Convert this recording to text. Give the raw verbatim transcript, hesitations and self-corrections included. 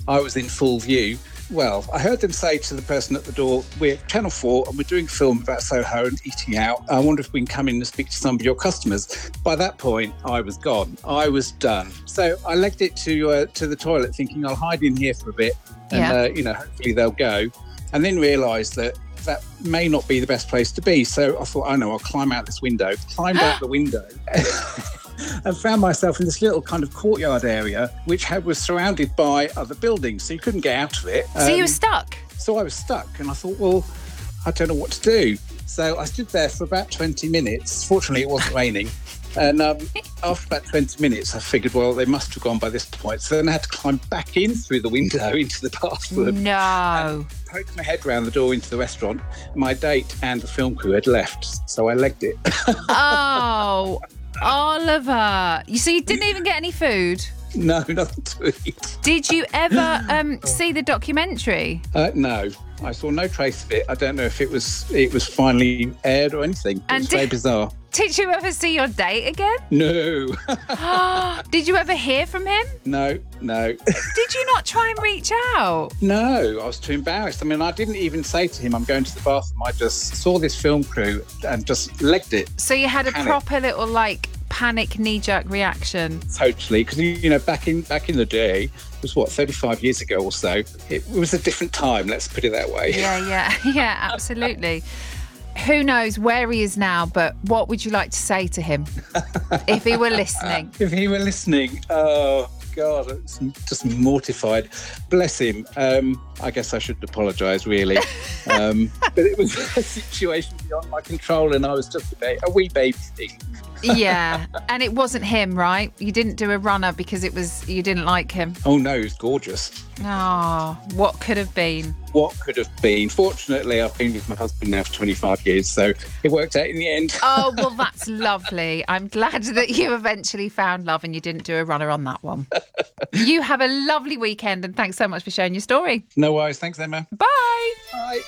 I was in full view. Well, I heard them say to the person at the door, we're Channel four and we're doing a film about Soho and eating out. I wonder if we can come in and speak to some of your customers. By that point, I was gone. I was done. So I legged it to uh, to the toilet thinking I'll hide in here for a bit and, Yeah. uh, you know, hopefully they'll go. And then realised that that may not be the best place to be. So I thought, I know, I'll climb out this window. Climbed out the window. And found myself in this little kind of courtyard area, which had, was surrounded by other buildings, so you couldn't get out of it. So you Um, were stuck? So I was stuck, and I thought, well, I don't know what to do. So I stood there for about twenty minutes. Fortunately, it wasn't raining. And um, after about twenty minutes, I figured, well, they must have gone by this point. So then I had to climb back in through the window into the bathroom. No. Poked my head round the door into the restaurant. My date and the film crew had left, so I legged it. Oh, Oliver. You So you didn't even get any food? No, nothing to eat. Did you ever um, see the documentary? Uh, no, I saw no trace of it. I don't know if it was it was finally aired or anything. It And was very did- bizarre. Did you ever see your date again? No, Did you ever hear from him? no, no, Did you not try and reach out? no. I was too embarrassed. I mean, I didn't even say to him, I'm going to the bathroom. I just saw this film crew and just legged it So you had a Panic. proper little like panic knee-jerk reaction. totally. Because, you know, back in back in the day, it was what, thirty-five years ago or so. It was a different time, let's put it that way. Yeah, yeah, yeah, absolutely. Who knows where he is now, but what would you like to say to him if he were listening? If he were listening, oh God, it's just mortified. Bless him. Um, I guess I shouldn't apologise, really. Um, but it was a situation beyond my control, and I was just a, ba- a wee baby thing. Yeah, and it wasn't him, right? You didn't do a runner because it was you didn't like him. Oh no, he was gorgeous. Oh, what could have been? What could have been? Fortunately, I've been with my husband now for twenty-five years, so it worked out in the end. Oh, well, that's lovely. I'm glad that you eventually found love and you didn't do a runner on that one. You have a lovely weekend and thanks so much for sharing your story. No worries. Thanks, Emma. Bye. Bye.